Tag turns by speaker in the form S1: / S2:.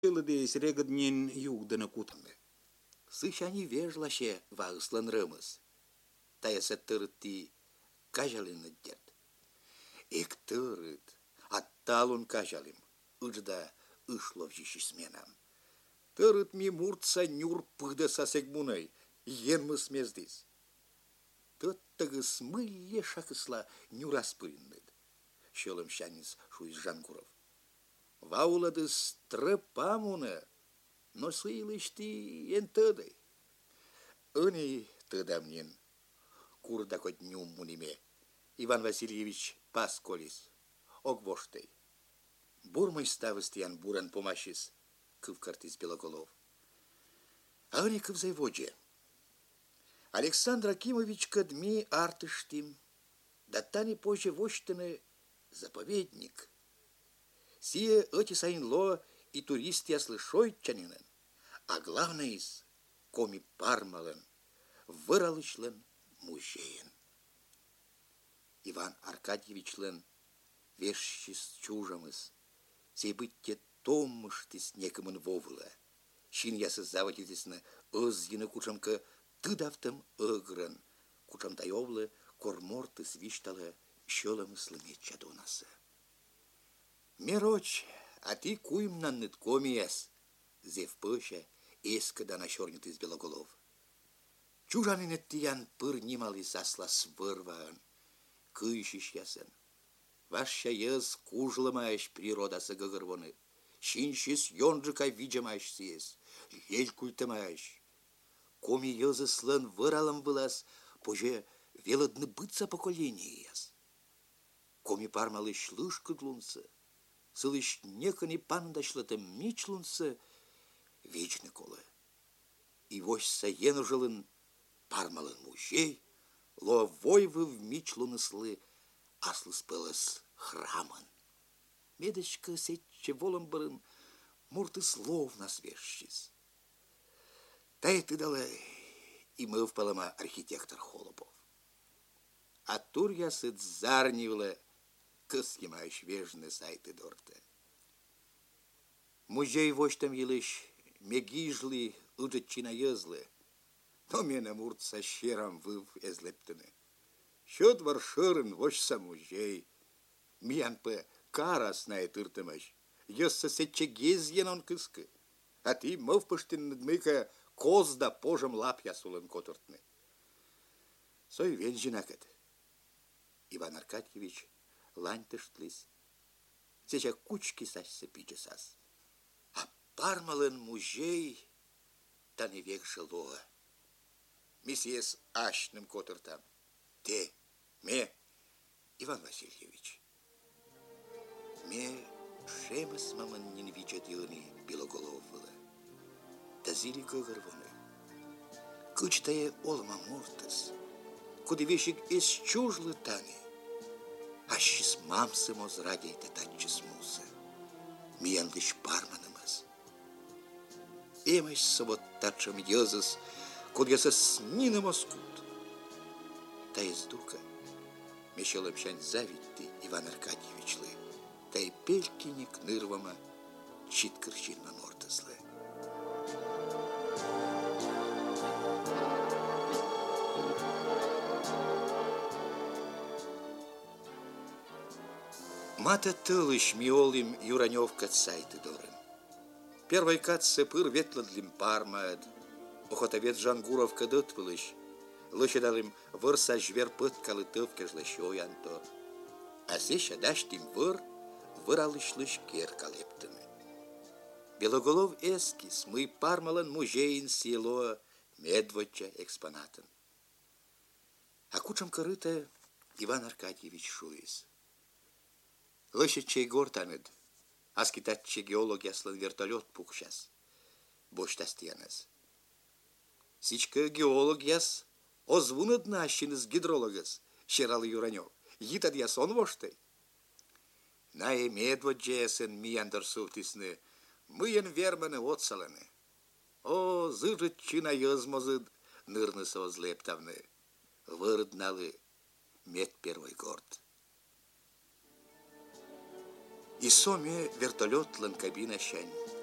S1: de sregădnin iugdănă cutămne. Sâșani vejlașe va ăslăn rămăs. Taia să tărti cajalin gert. Ec tărât, atalun cajalim, îjda îșlovji și smenam. Tărât mi murța niur pâdă sa segmunăi, ien mă smezdis. Tot tăgăs mâie șacăsla niura spârinnăd. Și el îmi șanis șuiz Jangurov. Vaulă de străpamună, no să-i știi în tădăi. Înii tădamnin, curda cod nium munime, Ivan Vasilievici Pascolis, ogvoștei. Burmăi stavă stian buran pomașis, câv cărtiz Belogolov. A înii câv zai voge. Alexandr Akimovici cădmi artă știm, dar tani poje voștănă заповедник. Сие эти сайнло и туристи слышойчанинен, а главное из коми пармален, выралычлен музеен. Иван Аркадьевичлен вешщис чужамыс, сей бытте томмыштис некомын вовыла, шин ясы заводитесны ызгины кучамка тыдавтым ыгрын, кучамтайовлы корморты свишталы щеломыслыми чадонасы. Мероч, а ты куем на ныткомиес, зев пыша, эскада нашорнит из Белоголов. Чужанин тиян пыр нималы сасла свырваан, кыйшиш ясын. Ваша ез кужлымаеш природасы гыгырвоны, шиншис йонжыка виджамаеш сиес, ель культымаеш. Коми езы слын выралым вылас, поже велодны быца поколение яс. Коми пармалы шлышкы длунсы, сылыш некани пандашлыты мичлунсы, вечны колы. И вось саену жылын пармалын музей, ло войвы в мичлуны слы, аслы спылыс храмын. Медочка сетче волым бырын, мурты слов насвешчис. Тай ты дала и мы впалама архитектор Холопов. А тур я сыт зарнивла, кыскимаешь вежны сайты дорта. Музей вось там елыш, мегижли, уджетчина езлы, но мене мурца щерам выв эзлептыны. Счет варшырын вошса музей, миянпы карас на этыртымаш, езса сетче гезген он кыскы, а ты мыв пыштын надмыка козда пожам лап ясулын котыртны. Сой венжинакет. Иван Аркадьевич лань тыштлис. Сеча кучки сасся пичесас. А пармалын музей тани век жилоа. Миссиес ашным котыртам. Те, ме, Иван Васильевич. Ме шемыс мамын нинвича дилыни Белоголов было. Тазили гыгырвоны. Кычтае олма муртас. Куды вещик из чужлы тани. Ашчис мамсы моз радейте татчис мусы. Мияндыш парманымыз. Эмэш собот татчам езыс, кудьяса снина москут. Та из дука, мещелым шань завидты Иван Аркадьевичлы, та и пелькиник нырвама читкарчин на мортаслы. Мата тылыш миолим Юранев кацайты дорын. Первый катсы пыр ветладлим пармад, охотовец Жангуров кадыт пылыш, лышедалым вырса жвер пыткалы тывкежлы шоянто. А сеща даштим выралышлыш кер калептыны. Белоголов эскис, мы пармалан музейн село медвоча экспонатын. А кучам корыта Иван Аркадьевич шуис. Лышечей гортанед, аскитатче геолог яслан вертолет пукшас. Боштастияныз. Сичка геолог яс, озвунад нащиныз гидрологас, щералы Юранев. Йитад яс он воштай. Нае медводжесен мияндыр сувтисны, мыен верманы отсаланы. О, зыжытчина езмозыд, нырны созлептавны. Вырдналы мед первый горд. И соме вертолет лан кабина щань.